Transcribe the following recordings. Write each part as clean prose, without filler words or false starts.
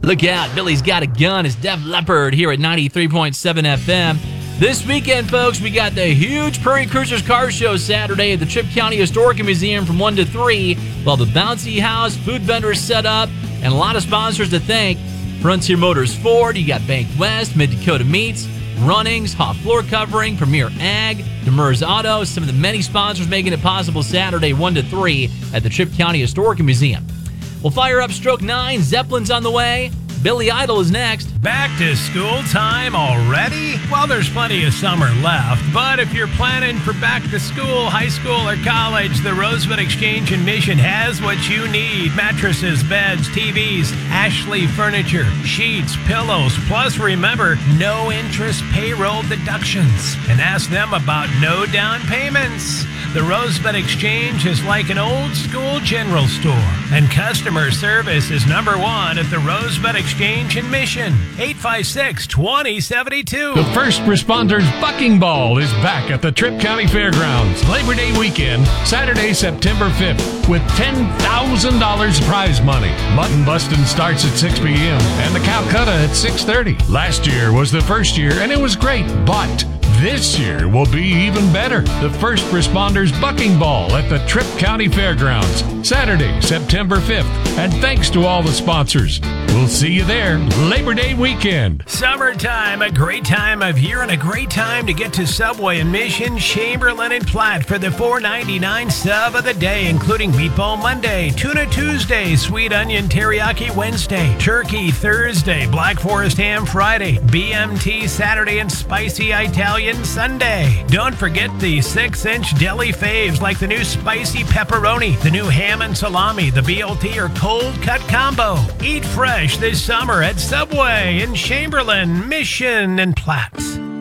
Look out, Billy's Got a Gun is Def Leppard here at 93.7 FM. This weekend, folks, we got the huge Prairie Cruisers Car Show Saturday at the Tripp County Historical Museum from 1 to 3. While the Bouncy House, food vendors set up, and a lot of sponsors to thank. Frontier Motors Ford, you got Bank West, Mid-Dakota Meats, Runnings, Hoff Floor Covering, Premier Ag, Demers Auto, some of the many sponsors making it possible Saturday 1 to 3 at the Tripp County Historical Museum. We'll fire up Stroke 9, Zeppelin's on the way. Billy Idol is next. Back to school time already? Well, there's plenty of summer left, but if you're planning for back to school, high school, or college, the Rosebud Exchange in Mission has what you need. Mattresses, beds, TVs, Ashley furniture, sheets, pillows, plus remember, no interest payroll deductions. And ask them about no down payments. The Rosebud Exchange is like an old school general store, and customer service is number one at the Rosebud Exchange in Mission. 856-2072. The First Responders Bucking Ball is back at the Tripp County Fairgrounds Labor Day weekend, Saturday, September 5th, with $10,000 prize money. Mutton busting starts at 6 p.m. and the Calcutta at 6:30. Last year was the first year, and it was great, but this year will be even better. The First Responders Bucking Ball at the Tripp County Fairgrounds, Saturday, September 5th. And thanks to all the sponsors. We'll see you there Labor Day weekend. Summertime, a great time of year and a great time to get to Subway in Mission, Chamberlain, and Platte for the $4.99 sub of the day, including Meatball Monday, Tuna Tuesday, Sweet Onion Teriyaki Wednesday, Turkey Thursday, Black Forest Ham Friday, BMT Saturday, and Spicy Italian Sunday. Don't forget the 6-inch deli faves like the new spicy pepperoni, the new ham and salami, the BLT or cold cut combo. Eat fresh this summer at Subway in Chamberlain, Mission, and Platte.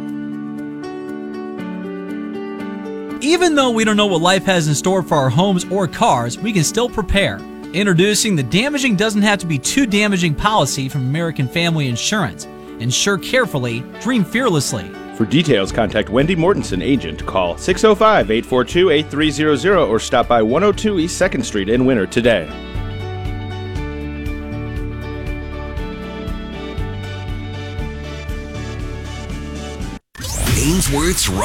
Even though we don't know what life has in store for our homes or cars, we can still prepare. Introducing the Damaging Doesn't Have to Be Too Damaging policy from American Family Insurance. Insure carefully, dream fearlessly. For details, contact Wendy Mortensen, agent. Call 605-842-8300 or stop by 102 East 2nd Street in Winter today. Ainsworth's